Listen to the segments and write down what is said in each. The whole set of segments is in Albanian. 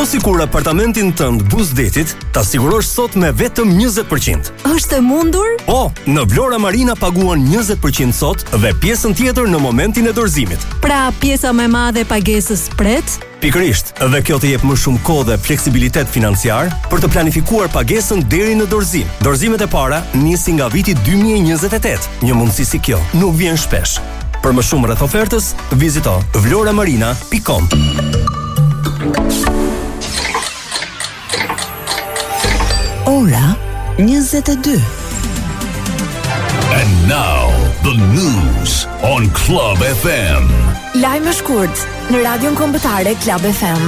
Po sikur apartamentin tënd buzdetit ta sigurosh sot me vetëm 20%. Është e mundur? Po, në Vlora Marina paguan 20% sot dhe pjesën tjetër në momentin e dorëzimit. Pra, pjesa më e madhe e pagesës pret? Pikërisht, dhe kjo të jep më shumë kohë dhe fleksibilitet financiar për të planifikuar pagesën deri në dorëzim. Dorëzimet e para nisin nga viti 2028. Një mundësi si kjo nuk vjen shpesh. Për më shumë rreth ofertës, vizito vloramarina.com. Ora 22. And now, the news on Club FM. Lajme shkurt në Radion Kombëtare Club FM.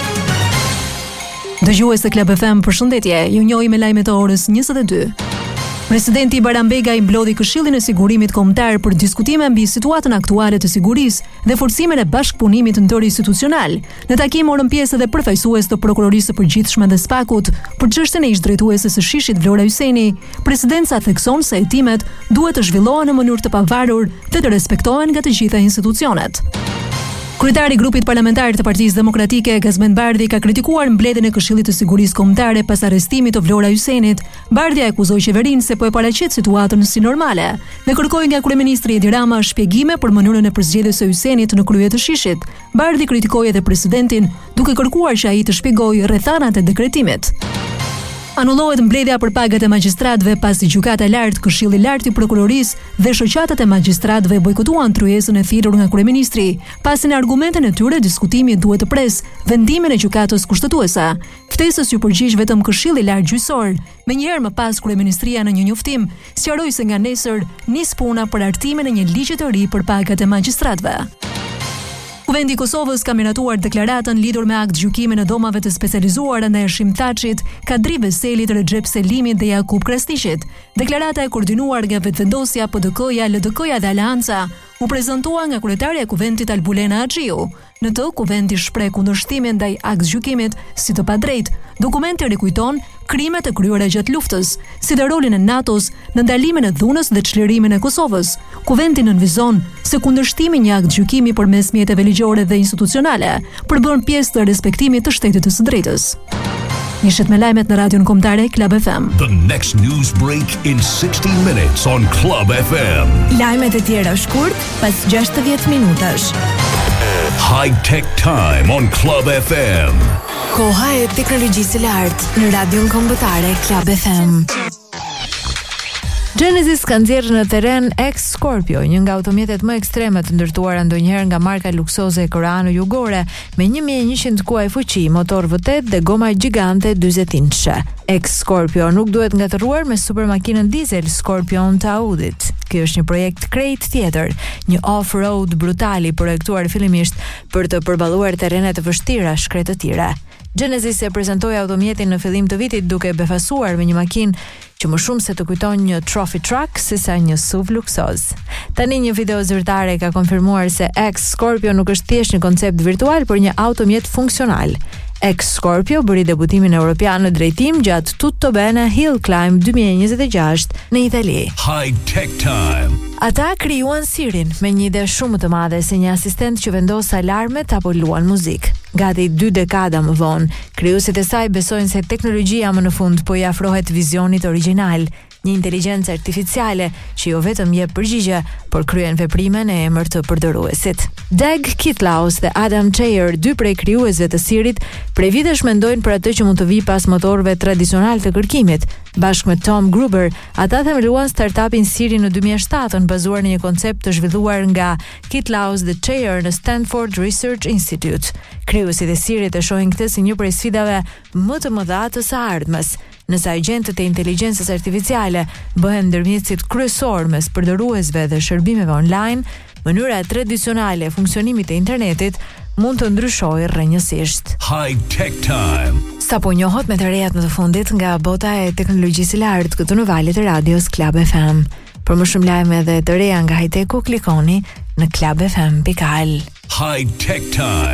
Dëgjues të Club FM, përshëndetje. Ju njohim me lajmet e orës 22. Presidenti Baran Bega i mblodhi Këshillin e Sigurimit Kombëtar për diskutime mbi situatën aktuale të sigurisë dhe forcimin e bashkëpunimit interinstitucional. Në takim morën pjesë edhe përfaqësues të Prokurorisë së Përgjithshme dhe SPAK-ut për çështjen e ish-drejtueses së Shishit Vlora Hyseni. Presidenca thekson se hetimet duhet të zhvillohen në mënyrë të pavarur dhe të respektohen nga të gjitha institucionet. Kryetari i grupit parlamentar të Partisë Demokratike, Gazmend Bardhi, ka kritikuar mbledhjen e Këshillit të Sigurisë Kombëtare pas arrestimit të Vlora Hysenit. Bardhi akuzoi qeverinë se po e paraqet situatën si normale dhe kërkoi nga kryeministri Edi Rama shpjegime për mënyrën e përzgjedhjes së Hysenit në krye të Shishit. Bardhi kritikoi edhe presidentin duke kërkuar që ai të shpjegojë rrethanat e dekretimit. Anullohet mbledhja për pagat e magjistratëve pasi Gjykata e Lartë, Këshilli i Lartë i Prokurorisë dhe shoqatat e magjistratëve bojkotuan tryezën e thirrur nga kryeministri. Pasi në argumentin e tyre diskutimi duhet të pres vendimin e gjykatës kushtetuese. Ftesës ju përgjigj vetëm Këshilli i Lartë gjyqësor. Menjëherë më pas kryeministria në një njoftim sqaroi se nga nesër nis puna për hartimin e një ligji të ri për pagat e magjistratëve. Kuvendi i Kosovës ka miratuar deklaratën lidhur me akt gjykimin e domave të specializuara ndaj Hashim Thaçit, Kadri Veselit, Recep Selimit dhe Jakub Krasniqit. Deklarata e koordinuar nga Vetëvendosja, PDK-ja, LDK-ja dhe Aleanca u prezantua nga kryetaria e Kuvendit Albulena Haxhiu. Në të, Kuvendi shpreh kundërshtimin ndaj akt gjykimit si të padrejtë. Dokumenti rikujton krimet e kryera gjatë luftës, si dhe rolin e NATO-s në ndalimin e dhunës dhe çlirimin e Kosovës. Kuvendi nënvizon se kundërshtimi një akt gjykimi përmes mjeteve ligjore dhe institucionale përbën pjesë të respektimit të shtetit të së drejtës. Nishet me lajmet në Radion Kombëtare Club FM. The next news break in 60 minutes on Club FM. Lajmet e tjera shkurt pas 60 minutash. High Tech Time on Club FM. Koha e teknologjisë së lartë në Radion Kombëtare Club FM. Genesis ka nxjerrë në terren X Scorpio, një nga automjetet më ekstreme të ndërtuara ndonjëherë nga marka luksoze e koreano-jugore, me 1100 kuaj fuqi, motor V8 dhe goma gjigante 40 inçe. X Scorpio nuk duhet ngatëruar me supermakinën diesel Scorpion të Audit. Ky është një projekt krejt tjetër, një off-road brutal i projektuar fillimisht për të përballuar terrene të vështira shkretëtire. Genesis e prezantoi automjetin në fillim të vitit duke befasuar me një makinë që më shumë se të kujton një trophy truck sesa një SUV luksoz. Tani një video zyrtare ka konfirmuar se X Scorpio nuk është thjesht një koncept virtual, por një automjet funksional. X Scorpio bëri debutimin europian në drejtim gjatë Tutto Bene Hill Climb 2026 në Itali. High Tech Time. Ata krijuan Sirin me një ide shumë të madhe se një asistent që vendos alarmet apo luan muzikë. Gati 2 dekada më vonë, krijuesit e saj besojnë se teknologjia më në fund po i afrohet vizionit origjinal, një inteligjencë artificiale që jo vetëm jep përgjigje, por kryen veprimen e emër të përdoruesit. Doug Kitlaus dhe Adam Cheyer, 2 prej krijuesve të Sirit, prej vitesh mendojnë për atë që mund të vijë pas motorëve tradicional të kërkimit. Bashkë me Tom Gruber, ata themeluan startupin Siri në 2007, bazuar në një koncept të zhvilluar nga Kitlaus dhe Cheyer në Stanford Research Institute. Krijuesit e Sirit e shohin këtë si një prej sfidave më të mëdha të së ardhmes. Nëse agjentët e inteligjencës artificiale bëhen ndërmjetësit kryesor mes përdoruesve dhe shërbimeve online, mënyra tradicionale e funksionimit të internetit mund të ndryshojë rrënjësisht. High Tech Time. Sapo njohot me të rejat më të fundit nga bota e teknologjisë së lartë këtu në valët e radios Club FM. Për më shumë lajme dhe të reja nga high-techu, klikoni në clubfm.al. High Tech Time.